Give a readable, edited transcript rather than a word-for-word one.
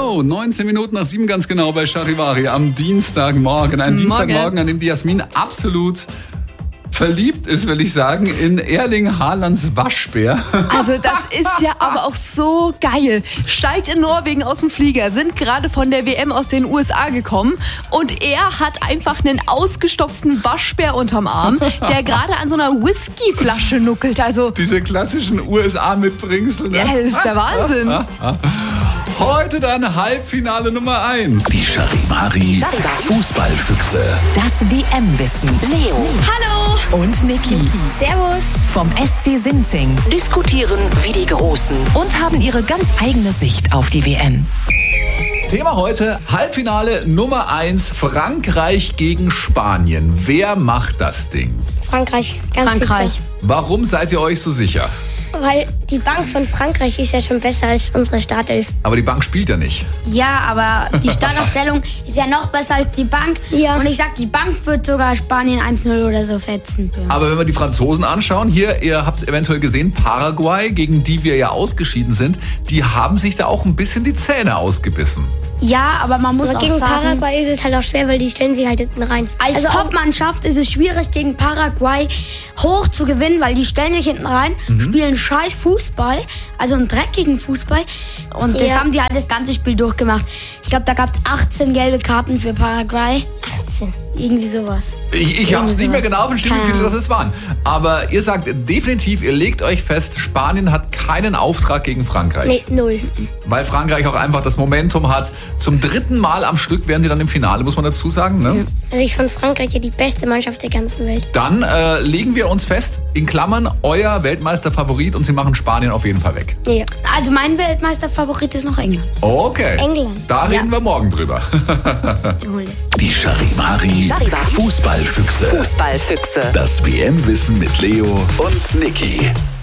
Show. 19 Minuten nach 7 ganz genau bei Charivari am Dienstagmorgen. Ein Dienstagmorgen, an dem die Jasmin absolut verliebt ist, will ich sagen, in Erling Haalands Waschbär. Also das ist ja aber auch so geil. Steigt in Norwegen aus dem Flieger, sind gerade von der WM aus den USA gekommen und er hat einfach einen ausgestopften Waschbär unterm Arm, der gerade an so einer Whiskyflasche nuckelt. Also diese klassischen USA-Mitbringsel. Ne? Ja, das ist der Wahnsinn. Heute dann Halbfinale Nummer 1. Die Charivari Fußballfüchse. Das WM-Wissen. Leo. Hallo. Und Niki. Servus. Vom SC Sinzing. Diskutieren wie die Großen. Und haben ihre ganz eigene Sicht auf die WM. Thema heute, Halbfinale Nummer 1, Frankreich gegen Spanien. Wer macht das Ding? Frankreich, ganz Frankreich. sicher. Warum seid ihr euch so sicher? Weil die Bank von Frankreich ist ja schon besser als unsere Startelf. Aber die Bank spielt ja nicht. Ja, aber die Startaufstellung ist ja noch besser als die Bank. Ja. Und ich sag, die Bank wird sogar Spanien 1-0 oder so fetzen. Aber wenn wir die Franzosen anschauen, hier, ihr habt es eventuell gesehen, Paraguay, gegen die wir ja ausgeschieden sind, die haben sich da auch ein bisschen die Zähne ausgebissen. Ja, aber man muss Aber auch gegen sagen, Paraguay ist es halt auch schwer, weil die stellen sich halt hinten rein. als auch- Topmannschaft ist es schwierig, gegen Paraguay hoch zu gewinnen, weil die stellen sich hinten rein, spielen scheiß Fußball, also einen dreckigen Fußball. Und das Ja. haben die halt das ganze Spiel durchgemacht. Ich glaube, da gab es 18 gelbe Karten für Paraguay. 18. Irgendwie sowas. Ich habe es nicht mehr genau verstanden, wie viele Keine das waren. Aber ihr sagt definitiv, ihr legt euch fest, Spanien hat keinen Auftrag gegen Frankreich. Nee, 0. Weil Frankreich auch einfach das Momentum hat. Zum 3. Mal am Stück wären sie dann im Finale, muss man dazu sagen. Ne? Also ich fand Frankreich ja die beste Mannschaft der ganzen Welt. Dann legen wir uns fest, in Klammern, euer Weltmeisterfavorit und sie machen Spanien auf jeden Fall weg. Ja. Also mein Weltmeisterfavorit ist noch England. Okay. England. Da reden wir morgen drüber. Wir holen es. Die Charivari Fußballfüchse. Fußballfüchse. Das WM-Wissen mit Leo und Niki.